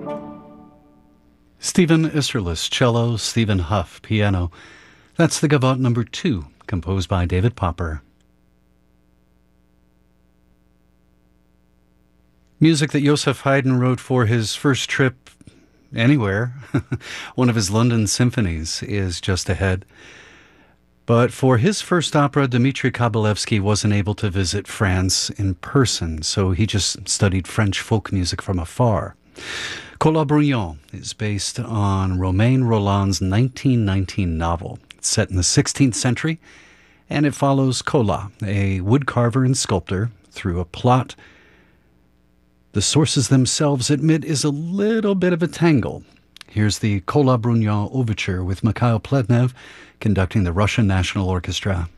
Stephen Isserlis, cello, Stephen Huff, piano. That's the Gavotte number 2, composed by David Popper. Music that Joseph Haydn wrote for his first trip anywhere. One of his London symphonies is just ahead. But for his first opera, Dmitri Kabalevsky wasn't able to visit France in person, so he just studied French folk music from afar. Colas Brouillon is based on Romain Rolland's 1919 novel. It's set in the 16th century, and it follows Colas, a woodcarver and sculptor, through a plot the sources themselves admit is a little bit of a tangle. Here's the Colas Brouillon Overture with Mikhail Plednev conducting the Russian National Orchestra.